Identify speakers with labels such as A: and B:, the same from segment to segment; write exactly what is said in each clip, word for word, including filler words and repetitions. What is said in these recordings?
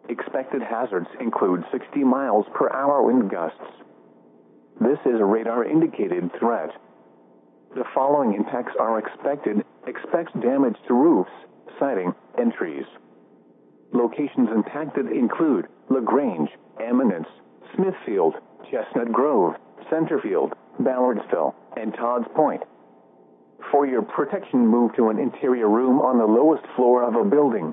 A: Expected hazards include sixty miles per hour wind gusts. This is a radar-indicated threat. The following impacts are expected. Expects damage to roofs, siding, and trees. Locations impacted include LaGrange, Eminence, Smithfield, Chestnut Grove, Centerfield, Ballardsville, and Todd's Point. For your protection, move to an interior room on the lowest floor of a building.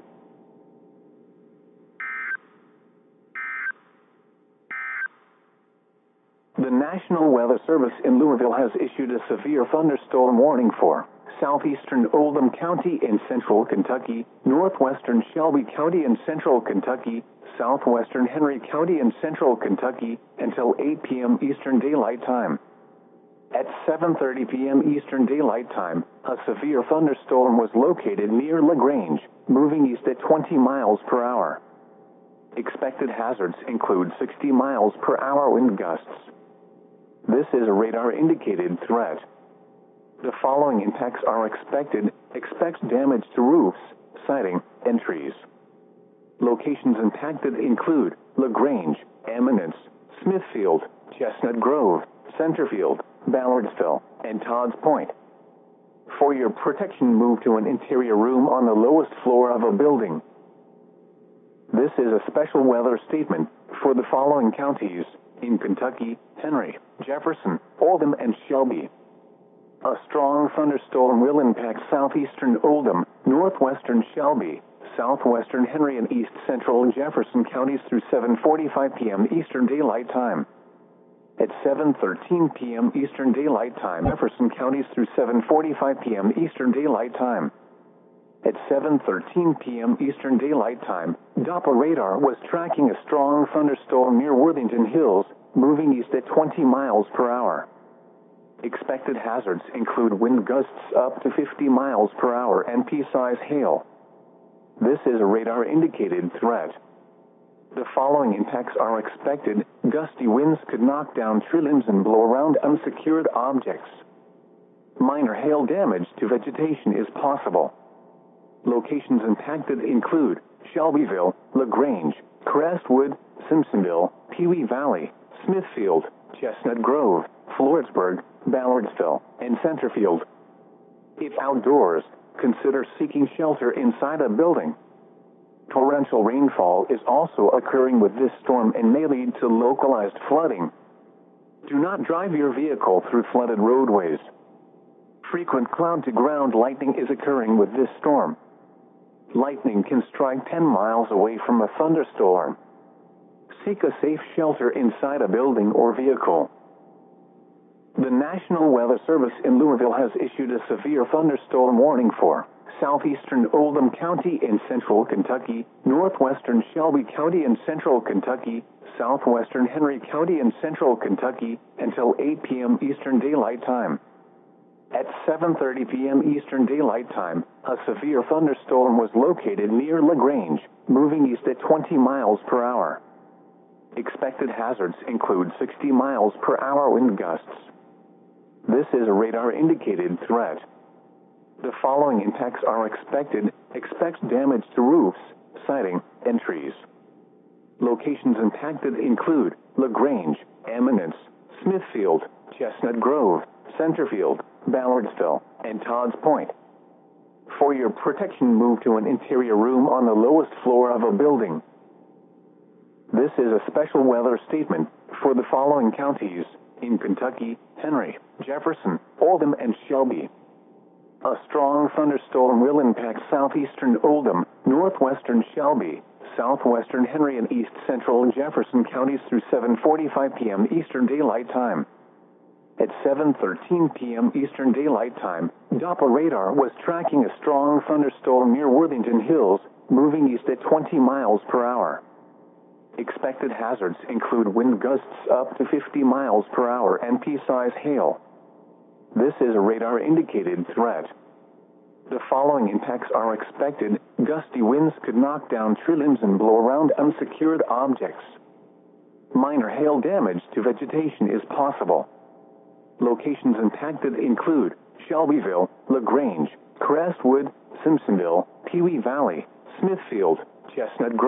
A: The National Weather Service in Louisville has issued a severe thunderstorm warning for southeastern Oldham County in central Kentucky, northwestern Shelby County in central Kentucky, southwestern Henry County in central Kentucky, until eight p m Eastern Daylight Time. At seven thirty p m Eastern Daylight Time, a severe thunderstorm was located near LaGrange, moving east at twenty miles per hour. Expected hazards include sixty miles per hour wind gusts. This is a radar-indicated threat. The following impacts are expected. Expects damage to roofs, siding, and trees. Locations impacted include LaGrange, Eminence, Smithfield, Chestnut Grove, Centerfield, Ballardsville, and Todd's Point. For your protection, move to an interior room on the lowest floor of a building. This is a special weather statement for the following counties in Kentucky: Henry, Jefferson, Oldham, and Shelby. A strong thunderstorm will impact southeastern Oldham, northwestern Shelby, southwestern Henry, and east central Jefferson counties through seven forty-five p m Eastern Daylight Time. At seven thirteen p m Eastern Daylight Time, Jefferson counties through seven forty-five p m Eastern Daylight Time. At seven thirteen p m Eastern Daylight Time, Doppler radar was tracking a strong thunderstorm near Worthington Hills, moving east at twenty miles per hour. Expected hazards include wind gusts up to fifty miles per hour and pea-size hail. This is a radar-indicated threat. The following impacts are expected. Gusty winds could knock down tree limbs and blow around unsecured objects. Minor hail damage to vegetation is possible. Locations impacted include Shelbyville, LaGrange, Crestwood, Simpsonville, Pewee Valley, Smithfield, Chestnut Grove, Florenceburg, Ballardsville, and Centerfield. If outdoors, consider seeking shelter inside a building. Torrential rainfall is also occurring with this storm and may lead to localized flooding. Do not drive your vehicle through flooded roadways. Frequent cloud-to-ground lightning is occurring with this storm. Lightning can strike ten miles away from a thunderstorm. Seek a safe shelter inside a building or vehicle. The National Weather Service in Louisville has issued a severe thunderstorm warning for southeastern Oldham County in central Kentucky, northwestern Shelby County in central Kentucky, southwestern Henry County in central Kentucky, until eight p m Eastern Daylight Time. At seven thirty p m Eastern Daylight Time, a severe thunderstorm was located near LaGrange, moving east at twenty miles per hour. Expected hazards include sixty miles per hour wind gusts. This is a radar-indicated threat. The following impacts are expected. Expects damage to roofs, siding, and trees. Locations impacted include LaGrange, Eminence, Smithfield, Chestnut Grove, Centerfield, Ballardsville, and Todd's Point. For your protection, move to an interior room on the lowest floor of a building. This is a special weather statement for the following counties in Kentucky: Henry, Jefferson, Oldham, and Shelby. A strong thunderstorm will impact southeastern Oldham, northwestern Shelby, southwestern Henry, and east central Jefferson counties through seven forty-five p m Eastern Daylight Time. At seven thirteen p m Eastern Daylight Time, Doppler radar was tracking a strong thunderstorm near Worthington Hills, moving east at twenty miles per hour. Expected hazards include wind gusts up to fifty miles per hour and pea-size hail. This is a radar-indicated threat. The following impacts are expected. Gusty winds could knock down tree limbs and blow around unsecured objects. Minor hail damage to vegetation is possible. Locations impacted include Shelbyville, LaGrange, Crestwood, Simpsonville, Pewee Valley, Smithfield, Chestnut Grove.